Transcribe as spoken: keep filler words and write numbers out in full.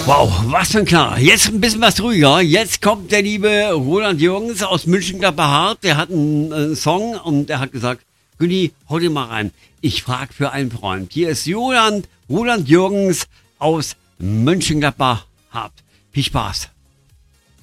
Wow, was für ein Knaller. Jetzt ein bisschen was ruhiger. Jetzt kommt der liebe Roland Jürgens aus Mönchengladbach. Der hat einen äh, Song und der hat gesagt, Günni, hau dir mal rein. Ich frag für einen Freund. Hier ist Roland, Roland Jürgens aus Mönchengladbach. Viel Spaß.